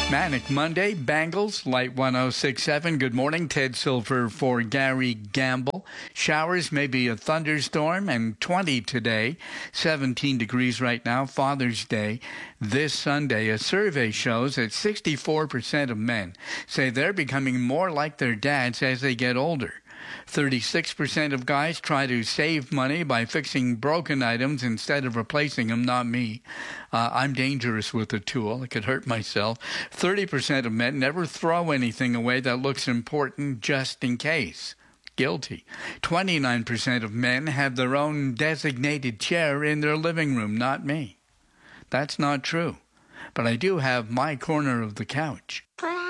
Manic Monday, Bangles, Light 1067. Good morning, Ted Silver for Gary Gamble. Showers, maybe a thunderstorm, and 20 today. 17 degrees right now, Father's Day. This Sunday, a survey shows that 64% of men say they're becoming more like their dads as they get older. 36% of guys try to save money by fixing broken items instead of replacing them. Not me. I'm dangerous with a tool. I could hurt myself. 30% of men never throw anything away that looks important just in case. Guilty. 29% of men have their own designated chair in their living room. Not me. That's not true. But I do have my corner of the couch.